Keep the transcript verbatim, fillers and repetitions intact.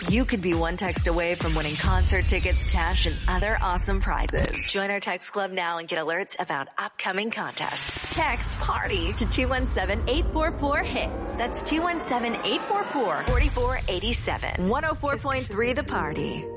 You could be one text away from winning concert tickets, cash, and other awesome prizes. Join our text club now and get alerts about upcoming contests. Text PARTY to two one seven, eight four four, HITS. That's two one seven, eight four four, four four eight seven. one oh four point three The Party.